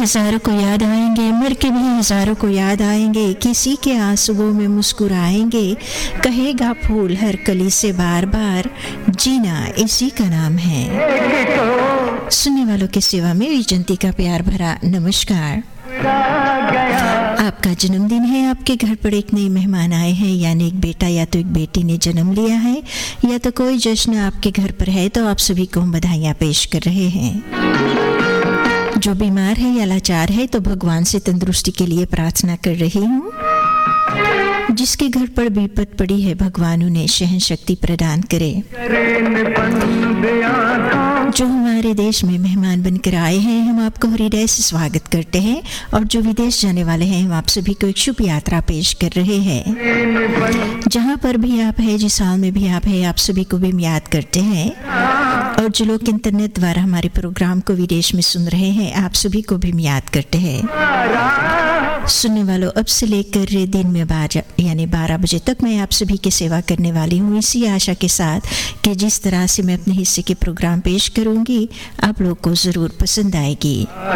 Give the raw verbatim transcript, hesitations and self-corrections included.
हजारों को याद आएंगे, मर के भी हजारों को याद आएंगे, किसी के आंसुओं में मुस्कुराएंगे, कहेगा फूल हर कली से बार बार, जीना इसी का नाम है। सुनने वालों की सेवा में विजंती का प्यार भरा नमस्कार। आपका जन्मदिन है, आपके घर पर एक नए मेहमान आए हैं, यानी एक बेटा या तो एक बेटी ने जन्म लिया है, या तो कोई जश्न आपके घर पर है, तो आप सभी को हम बधाइयाँ पेश कर रहे हैं। जो बीमार है या लाचार है तो भगवान से तंदुरुस्ती के लिए प्रार्थना कर रही हूँ। जिसके घर पर विपत पड़ी है भगवान उन्हें सहन शक्ति प्रदान करे। जो हमारे देश में मेहमान बनकर आए हैं, हम आपको हृदय से स्वागत करते हैं, और जो विदेश जाने वाले हैं, हम आप सभी को एक शुभ यात्रा पेश कर रहे हैं। जहाँ पर भी आप हैं, जिस हाल में भी आप हैं, आप सभी को भी हम याद करते हैं। और जो लोग इंटरनेट द्वारा हमारे प्रोग्राम को विदेश में सुन रहे हैं, आप सभी को भी हम याद करते हैं। सुनने वालों, अब से लेकर दिन में बारह यानी बारह बजे तक मैं आप सभी की सेवा करने वाली हूँ, इसी आशा के साथ कि जिस तरह से मैं अपने हिस्से के प्रोग्राम पेश करूँगी, आप लोग को ज़रूर पसंद आएगी।